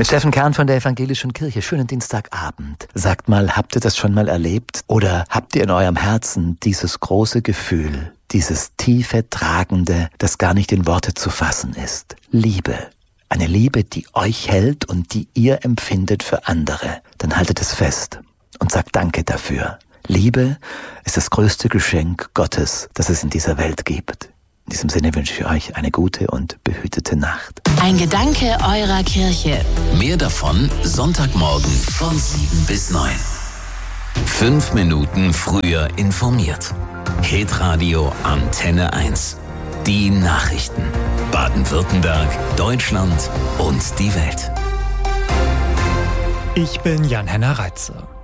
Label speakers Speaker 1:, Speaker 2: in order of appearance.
Speaker 1: Mit Steffen Kern von der Evangelischen Kirche. Schönen Dienstagabend. Sagt mal, habt ihr das schon mal erlebt? Oder habt ihr in eurem Herzen dieses große Gefühl, dieses tiefe, tragende, das gar nicht in Worte zu fassen ist? Liebe. Eine Liebe, die euch hält und die ihr empfindet für andere. Dann haltet es fest und sagt Danke dafür. Liebe ist das größte Geschenk Gottes, das es in dieser Welt gibt. In diesem Sinne wünsche ich euch eine gute und behütete Nacht.
Speaker 2: Ein Gedanke eurer Kirche.
Speaker 3: Mehr davon Sonntagmorgen von 7 bis 9. 5 Minuten früher informiert. Hitradio Antenne 1. Die Nachrichten. Baden-Württemberg, Deutschland und die Welt.
Speaker 4: Ich bin Jan-Henner Reitze.